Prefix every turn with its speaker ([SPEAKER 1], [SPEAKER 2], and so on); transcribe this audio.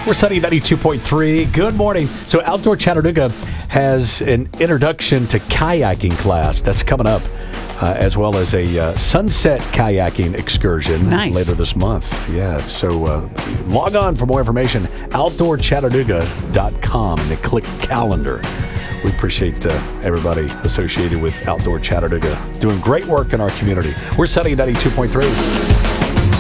[SPEAKER 1] We're Sunny 92.3. Good morning. So Outdoor Chattanooga has an introduction to kayaking class that's coming up, as well as a sunset kayaking excursion later this month. Yeah, so log on for more information, outdoorchattanooga.com, and then click calendar. We appreciate everybody associated with Outdoor Chattanooga doing great work in our community. We're Sunny 92.3.